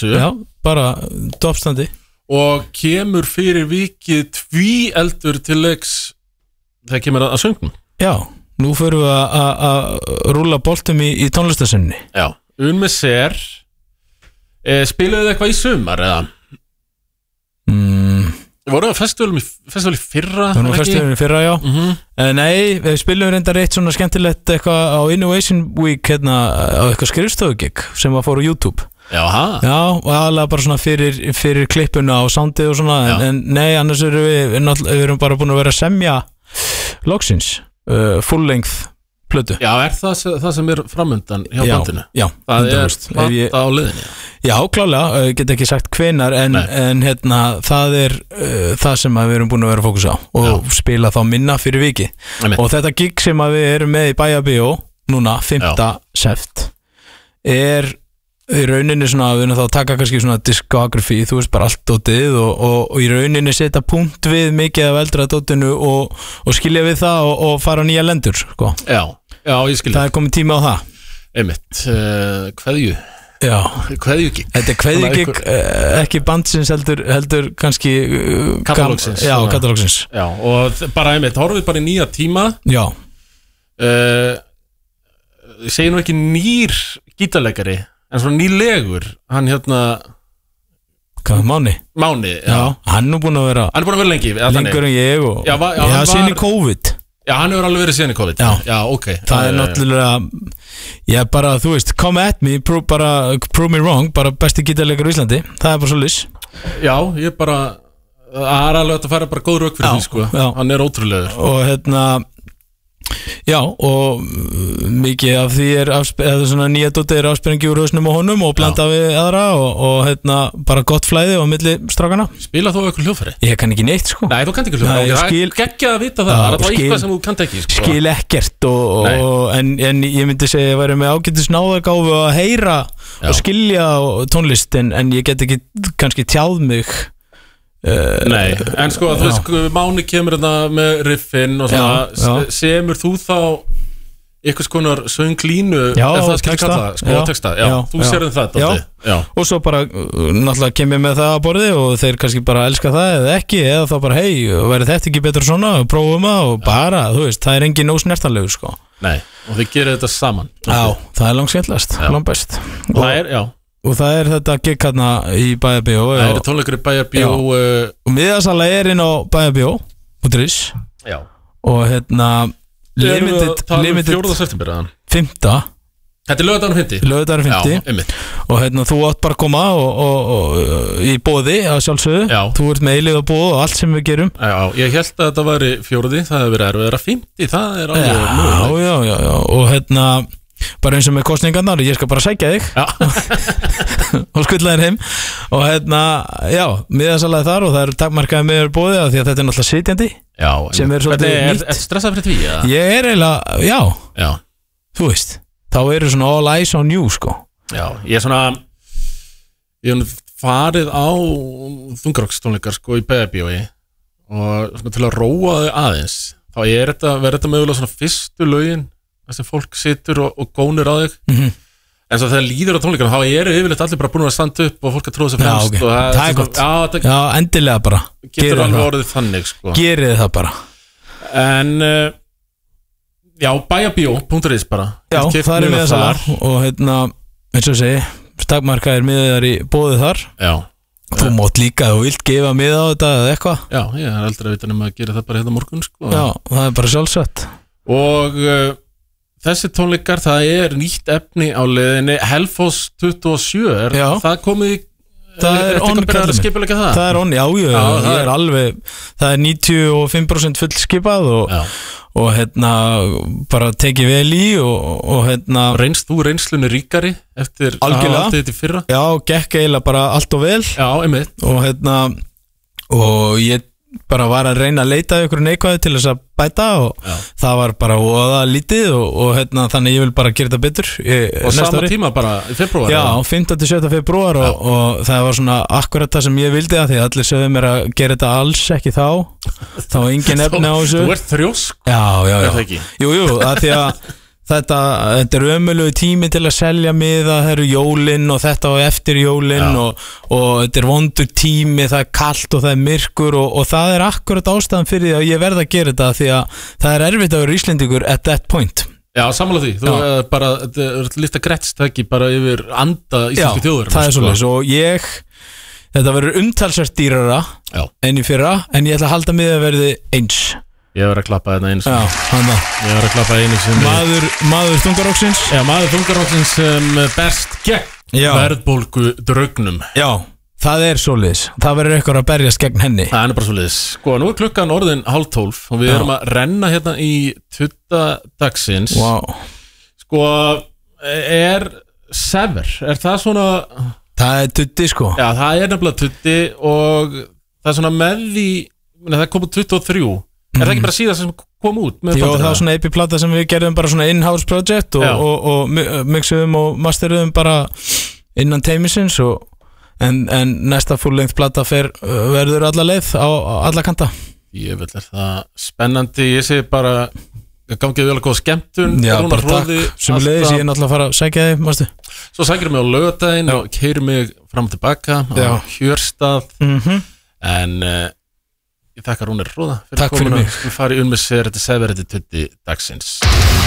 sjálfsögðu. Já, bara toppstandi. Og kemur fyrir vikið tvíeldur til leiks þegar kemur að söngnum. Já, nú förum við að rúlla boltum í tónlistasunni. Já, með sér. Spiluðu þið eitthvað í sumar eða? Voru það festival í fyrra? Það var festival í fyrra, já. Nei, við spilum reyndar eitt svona skemmtilegt eitthvað á Innovation Week hérna á eitthvað skrifstofugigg sem var fór á YouTube. Jaha. Já, og aðalega bara svona fyrir klippuna og soundið og svona, en nei, annars erum við erum bara búin að vera að semja loksins, full length plötu. Já, það sem framundan hjá bandinu? Já, það plata á liðinni. Já, klálega, ég get ekki sagt hvenar en hérna, það það sem við erum búin að vera að fókusa á og spila þá minna fyrir viki. Og þetta gig sem við erum með í Bæjarbíó núna, 5. sept, í rauninni svona, við erum þá að taka kannski svona discography, þú veist, bara allt dótið og í rauninni setja punkt við mikið af eldra dótinu og skilja við það og fara nýja lendur, sko. Já, ég skilja. Það komið tíma á það. Einmitt, kveðju. Já, kveðjugig. Þetta kveðjugig, ekki bandsins heldur kannski katalógsins. Já, katalógsins. Já, og bara einmitt, horfið bara í nýja tíma. Já. Ég segi nú ekki nýr gítarleikari, en svona nýlegur, hann hérna Hvað, Máni, já. Hann er búin að vera lengi lengur en ég og síðan í COVID. Já, hann hefur alveg verið síðan í COVID. Já, ok. Það er náttúrulega, ég bara, þú veist, come at me, prove me wrong, bara besti gítarleikar í Íslandi, það er bara svo lýs. Já, ég bara, það er alveg að fara bara góð rök fyrir því, sko. Já. Hann er ótrúlegur. Og hérna, já, og mikið af því eða svona nýja dóti afsprengi úr hausnum og honum og blanda við aðra og hérna bara gott flæði á milli strákana. Spila þú eitthvað hljóðfæri? Ég kann ekki neitt, sko. Nei, þú kannt ekki hljóðfæri. Það er geggjað að vita það. Það er eitthvað sem þú kannt ekki, sko. Skil ekkert en ég myndi segja að ég væri með ágætis náðargáfu að heyra og skilja tónlist en ég get ekki kannski tjáð mig. Nei, en sko þú veist, Máni kemur þetta með riffin og svona, semur þú þá einhvers konar sönglínu, ef það skilur kalla sko, texta, þú sér það og svo bara, náttúrulega kem ég með það að borði og þeir kannski bara elska það eða ekki, eða þá bara, hei, verður þetta ekki betur svona, prófum það og bara, þú veist, það er engin ósnertanlegur, sko. Nei, og þið gerir þetta saman. Já, það er langskemmtilegast, langbest. Og það er þetta gig hérna í Bæjarbíó. Það eru tónleikur í Bæjarbíó. Og miðasala inn á Bæjarbíó.is. Já. Og hérna limited 4. september eða? 5. Þetta er laugardagurinn 5. Já, einmitt. Og hérna þú átt bara að koma og í boði að sjálfsögðu. Já. Þú ert með eilíð og boð og allt sem við gerum. Já, ég held að þetta væri 4. Það hefur verið erfiðara 5. Það er alveg mögulegt. Já. Og hérna bara eins og með kostningarnar, ég skal bara sækja þig og skulla þér heim og hérna, já, miðasalaði þar og það eru takmarkaði meður bóði af því að þetta er náttúrulega sitjandi sem er svolítið nýtt. Er stressað fyrir því? Ég er eiginlega, já, þú veist, þá eru svona all eyes on you, sko. Já, ég hef farið á þungarokkstónleikar, sko, í Bæjarbíói og svona til að róa þau aðeins, þá verður þetta mögulega svona fyrstu lögin þess að fólk situr og gónir á þig en svo þegar líður á tónleikarna þá yfirleitt allir bara búin að standa upp og fólk að tróða sig fremst og það er gott, já, endilega bara getur alveg orðið þannig, sko. Gerið það bara en já, Bæjarbíó.is bara já, það er með þessar og hérna, eins og segi stakmarkaðir miðar í bóðið þar já. Þú mátt líka, þú vilt gefa mið á þetta eða eitthvað já, ég er aldrei að vita nema að gera það bara hérna morgun, sko. Já, það er bara sjálfsagt og þessi tónleikar, það er nýtt efni á leiðinni, Hellfoss 27 það komið það er skipulega það? Það er já, ég er alveg það er 95% fullskipað og hérna bara tekið vel í og hérna þú reynslunni ríkari eftir að hafa þetta í fyrra? Já, gekk eiginlega bara allt og vel já, einmitt og hérna og ég bara var að reyna að leita ykkur neikvæði til þess að bæta og það var bara óða lítið og hérna, þannig ég vil bara gera þetta betur og sama tíma bara í februar? Já, 5. til 7. februar og það var svona akkurat það sem ég vildi að því allir sögðu mér að gera þetta alls ekki þá engin efni á þessu. Þú ert þrjósk? Já, jú, að því að þetta er ömurlegur tími til að selja miða, það eru jólin og þetta og eftir jólin og þetta er vondur tími, það er kalt og það er myrkur og það er akkurat ástæðan fyrir því að ég verð að gera þetta því að það er erfitt að vera Íslendingur at that point. Já, sammála því, þú bara, þetta er lítið gretstæki bara yfir anda íslensku þjóður. Já, það er svolítið, og þetta verður umtalsvært dýrara enn í fyrra, en ég ætla að halda mig að verði eins. Ég verður að klappa þetta einu Ég verður að klappa einu sem Maður þungaróksins. Já, maður þungaróksins sem best gegn verðbólgu draugnum. Já, það er svoleiðis. Það verður eitthvað að berjast gegn henni. Það er bara svoleiðis. Sko, nú er klukkan orðin 11:30 og við erum að renna hérna í tudda dagsins. Sko, er sever? Er það svona... Það er tuddi, sko. Já, það er nefnilega tuddi og það er svona með því... Það kom út 23. Er það ekki bara síðan sem kom út? Jó, það var svona EP-plata sem við gerðum bara svona in-house project og mixuðum og masteruðum bara innan teimisins en næsta full-length plata verður alla leið á alla kanta. Ég vil það spennandi, ég segi bara gangið vel að góða skemmtun. Já, bara takk, sem leiðis ég er náttúrulega að fara að sækja þig, mástu. Svo sækir mig á laugardaginn og keyrir mig fram og tilbaka á Hjörstað en... Ég þakkar Rúnar Róða Takk fyrir mig. Við farum með sér þetta severið til tuddi dagsins.